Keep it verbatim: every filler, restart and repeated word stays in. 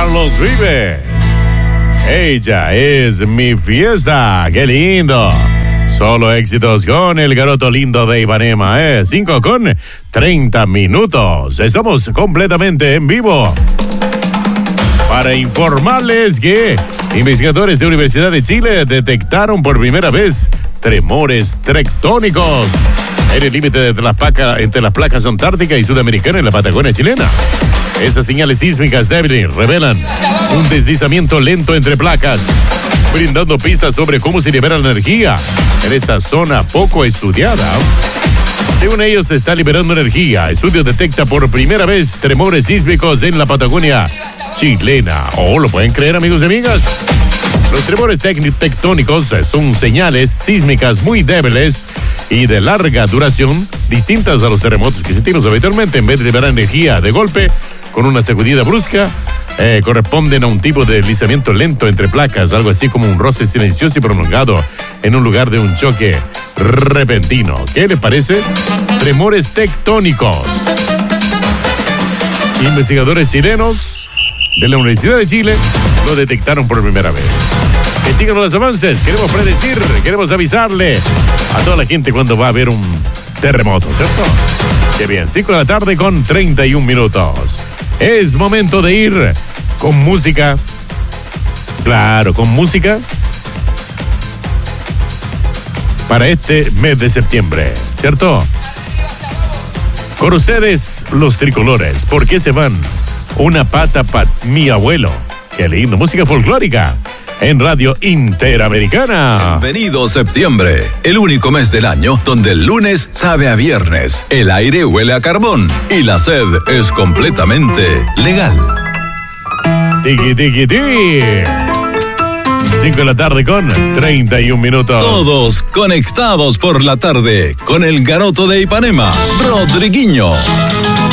Carlos Vives. Ella es mi fiesta. ¡Qué lindo! Solo éxitos con el garoto lindo de Ipanema, ¿eh? cinco con treinta minutos. Estamos completamente en vivo para informarles que investigadores de Universidad de Chile detectaron por primera vez tremores tectónicos en el límite entre las, placas, entre las placas antártica y sudamericana en la Patagonia chilena. Esas señales sísmicas débiles revelan un deslizamiento lento entre placas, brindando pistas sobre cómo se libera la energía en esta zona poco estudiada. Según ellos, se está liberando energía. Estudio detecta por primera vez tremores sísmicos en la Patagonia chilena. ¿Oh, lo pueden creer, amigos y amigas? Los tremores tectónicos son señales sísmicas muy débiles y de larga duración, distintas a los terremotos que sentimos habitualmente. En vez de liberar energía de golpe, con una sacudida brusca, eh, corresponden a un tipo de deslizamiento lento entre placas, algo así como un roce silencioso y prolongado en un lugar de un choque repentino. ¿Qué les parece? Tremores tectónicos. Investigadores chilenos de la Universidad de Chile lo detectaron por primera vez. Que sigan los avances, queremos predecir, queremos avisarle a toda la gente cuando va a haber un terremoto, ¿cierto? Qué bien, cinco de la tarde con treinta y un minutos. Es momento de ir con música. Claro, con música para este mes de septiembre, ¿cierto? Con ustedes, los tricolores. ¿Por qué se van? Una pata para mi abuelo. Qué lindo, música folclórica en Radio Interamericana. Bienvenido septiembre, el único mes del año donde el lunes sabe a viernes, el aire huele a carbón y la sed es completamente legal. Tiki, tiki, tiki. cinco de la tarde con treinta y un minutos. Todos conectados por la tarde con el garoto de Ipanema, Rodriguinho.